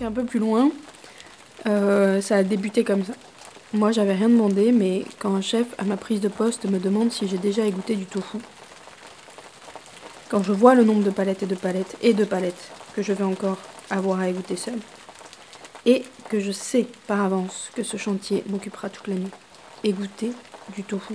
un peu plus loin, ça a débuté comme ça. Moi, j'avais rien demandé, mais quand un chef à ma prise de poste me demande si j'ai déjà égoutté du tofu, quand je vois le nombre de palettes et de palettes et de palettes que je vais encore avoir à égoutter seule, et que je sais par avance que ce chantier m'occupera toute la nuit, égoutter du tofu.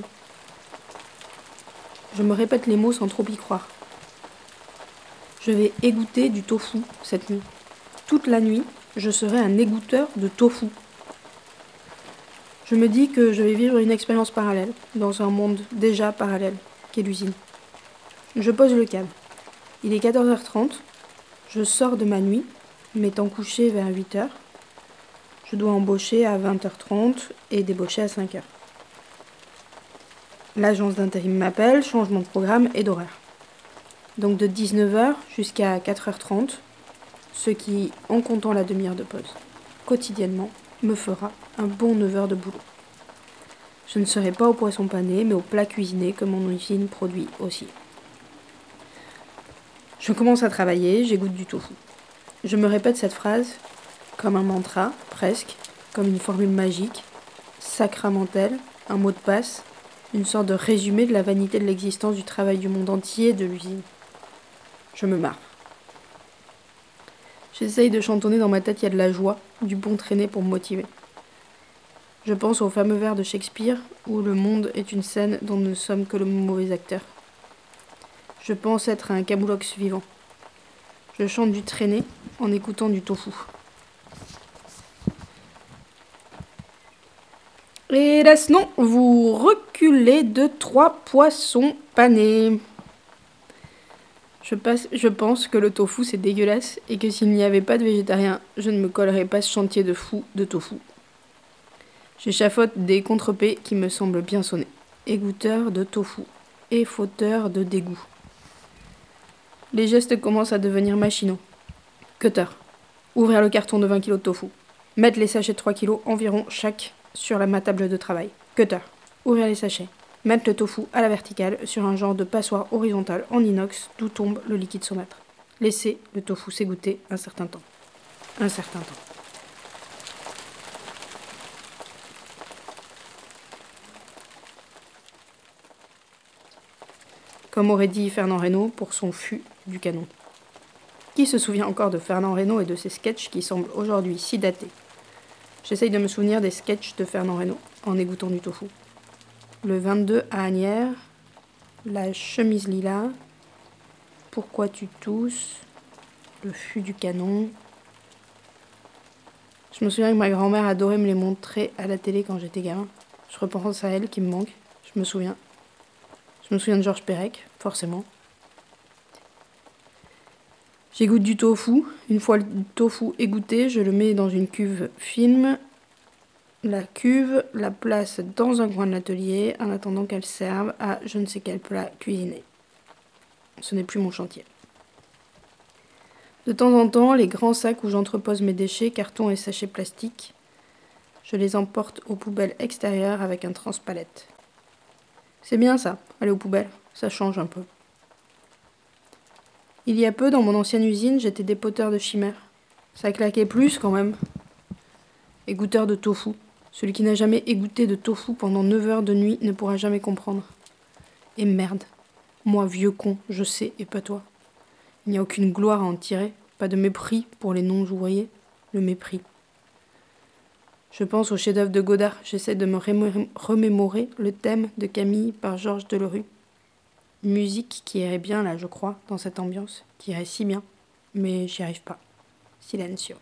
Je me répète les mots sans trop y croire. Je vais égoutter du tofu cette nuit. Toute la nuit, je serai un égoutteur de tofu. Je me dis que je vais vivre une expérience parallèle, dans un monde déjà parallèle, qu'est l'usine. Je pose le câble. Il est 14h30, je sors de ma nuit, m'étant couché vers 8h. Je dois embaucher à 20h30 et débaucher à 5h. L'agence d'intérim m'appelle, changement de programme et d'horaire. Donc de 19h jusqu'à 4h30, ce qui, en comptant la demi-heure de pause, quotidiennement, me fera un bon 9h de boulot. Je ne serai pas au poisson pané, mais au plat cuisiné que mon usine produit aussi. Je commence à travailler, j'égoutte du tofu. Je me répète cette phrase comme un mantra, presque, comme une formule magique, sacramentelle, un mot de passe, une sorte de résumé de la vanité de l'existence du travail du monde entier et de l'usine. Je me marre. J'essaye de chantonner dans ma tête, il y a de la joie, du bon traîné pour me motiver. Je pense au fameux vers de Shakespeare où le monde est une scène dont nous ne sommes que le mauvais acteur. Je pense être un camoulox vivant. Je chante du traîné en écoutant du tofu. Et là, sinon, vous reculez de 3 poissons panés. Je pense que le tofu c'est dégueulasse et que s'il n'y avait pas de végétariens, je ne me collerais pas ce chantier de fou de tofu. J'échafaude des contre-P qui me semblent bien sonnés. Égoutteur de tofu et fauteur de dégoût. Les gestes commencent à devenir machinaux. Cutter. Ouvrir le carton de 20 kg de tofu. Mettre les sachets de 3 kg environ chaque sur ma table de travail. Cutter. Ouvrir les sachets. Mettre le tofu à la verticale sur un genre de passoire horizontale en inox d'où tombe le liquide saumâtre. Laisser le tofu s'égoutter un certain temps. Comme aurait dit Fernand Reynaud pour son fût du canon. Qui se souvient encore de Fernand Reynaud et de ses sketchs qui semblent aujourd'hui si datés? J'essaye de me souvenir des sketchs de Fernand Reynaud en égouttant du tofu. Le 22 à Asnières, la chemise lilas, pourquoi tu tousses, le fût du canon. Je me souviens que ma grand-mère adorait me les montrer à la télé quand j'étais gamin. Je repense à elle qui me manque, je me souviens. Je me souviens de Georges Perec, forcément. J'égoutte du tofu. Une fois le tofu égoutté, je le mets dans une cuve film. La cuve la place dans un coin de l'atelier en attendant qu'elle serve à je ne sais quel plat cuisiné. Ce n'est plus mon chantier. De temps en temps, les grands sacs où j'entrepose mes déchets, cartons et sachets plastiques, je les emporte aux poubelles extérieures avec un transpalette. C'est bien ça, aller aux poubelles, ça change un peu. Il y a peu, dans mon ancienne usine, j'étais dépoteur de chimères. Ça claquait plus quand même. Égoutteur de tofu. Celui qui n'a jamais égoutté de tofu pendant 9 heures de nuit ne pourra jamais comprendre. Et merde. Moi, vieux con, je sais, et pas toi. Il n'y a aucune gloire à en tirer, pas de mépris pour les non-ouvriers. Le mépris. Je pense au chef-d'œuvre de Godard. J'essaie de me remémorer le thème de Camille par Georges Delerue. Musique qui irait bien là, je crois, dans cette ambiance, qui irait si bien, mais j'y arrive pas. Silencio.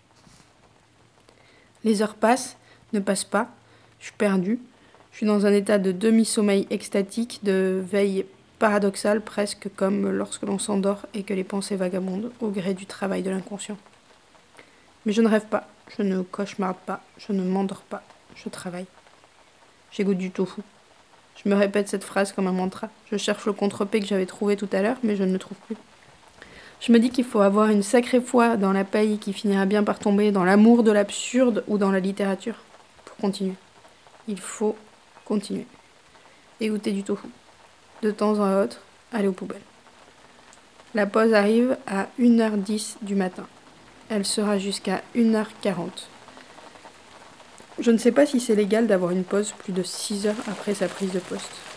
Les heures passent, ne passent pas, je suis perdue. Je suis dans un état de demi-sommeil extatique, de veille paradoxale, presque comme lorsque l'on s'endort et que les pensées vagabondent au gré du travail de l'inconscient. Mais je ne rêve pas, je ne cauchemarde pas, je ne m'endors pas, je travaille. J'égoutte du tofu. Je me répète cette phrase comme un mantra. Je cherche le contre-P que j'avais trouvé tout à l'heure, mais je ne le trouve plus. Je me dis qu'il faut avoir une sacrée foi dans la paille qui finira bien par tomber, dans l'amour de l'absurde ou dans la littérature, pour continuer. Il faut continuer. Égoutter du tofu. De temps en autre, aller aux poubelles. La pause arrive à 1h10 du matin. Elle sera jusqu'à 1h40. Je ne sais pas si c'est légal d'avoir une pause plus de 6 heures après sa prise de poste.